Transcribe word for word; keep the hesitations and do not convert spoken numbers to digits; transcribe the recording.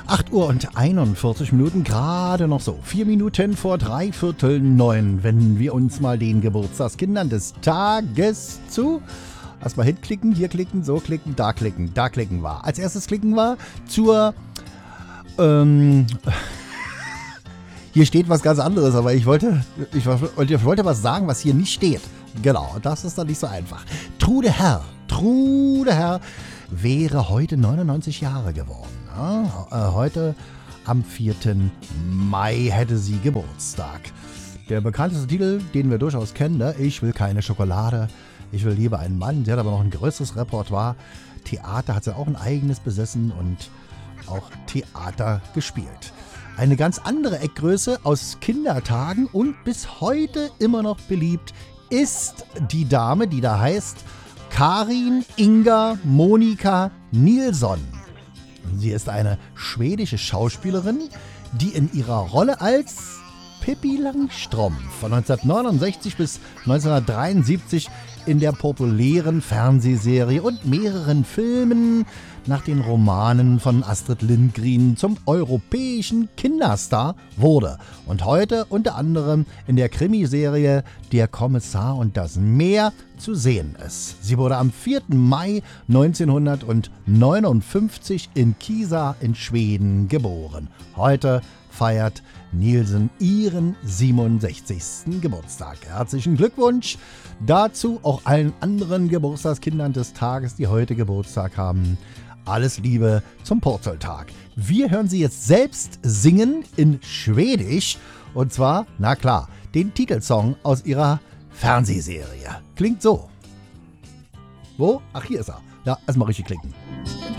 acht Uhr und einundvierzig Minuten, gerade noch so. Vier Minuten vor drei Viertel neun, wenden wir uns mal den Geburtstagskindern des Tages zu. Erstmal hinklicken, hier klicken, so klicken, da klicken, da klicken wir. Als erstes klicken wir zur, ähm, hier steht was ganz anderes, aber ich wollte, ich wollte was sagen, was hier nicht steht. Genau, das ist dann nicht so einfach. Trude Herr, Trude Herr wäre heute neunundneunzig Jahre geworden. Ja, äh, heute am vierten Mai hätte sie Geburtstag. Der bekannteste Titel, den wir durchaus kennen, ne? Ich will keine Schokolade, ich will lieber einen Mann. Sie hat aber noch ein größeres Repertoire. Theater hat sie auch ein eigenes besessen und auch Theater gespielt. Eine ganz andere Eckgröße aus Kindertagen und bis heute immer noch beliebt ist die Dame, die da heißt Karin Inga Monika Nilsson. Sie ist eine schwedische Schauspielerin, die in ihrer Rolle als Pippi Langstrumpf von neunzehnhundertneunundsechzig bis neunzehnhundertdreiundsiebzig in der populären Fernsehserie und mehreren Filmen nach den Romanen von Astrid Lindgren zum europäischen Kinderstar wurde und heute unter anderem in der Krimiserie Der Kommissar und das Meer zu sehen ist. Sie wurde am vierten Mai neunzehnhundertneunundfünfzig in Kisa in Schweden geboren. Heute feiert Nilsson ihren siebenundsechzigsten Geburtstag. Herzlichen Glückwunsch dazu, auch allen anderen Geburtstagskindern des Tages, die heute Geburtstag haben. Alles Liebe zum Purzeltag. Wir hören sie jetzt selbst singen in Schwedisch und zwar, na klar, den Titelsong aus ihrer Fernsehserie. Klingt so. Wo? Ach, hier ist er. Ja, erstmal richtig klicken.